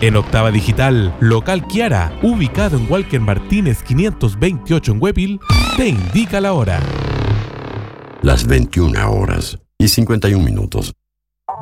En Octava Digital, Local Kiara, ubicado en Walker Martínez 528 en Huepil, te indica la hora. Las 21 horas y 51 minutos.